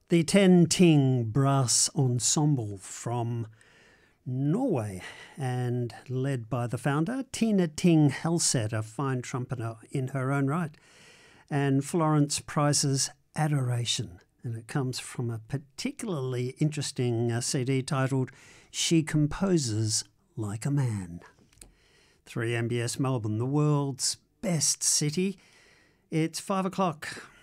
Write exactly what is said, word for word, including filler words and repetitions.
The Ten Ting Brass Ensemble from Norway and led by the founder, Tina Ting Helseth, a fine trumpeter in her own right, and Florence Price's Adoration. And it comes from a particularly interesting uh, C D titled She Composes Like a Man. three M B S Melbourne, the world's best city. It's five o'clock.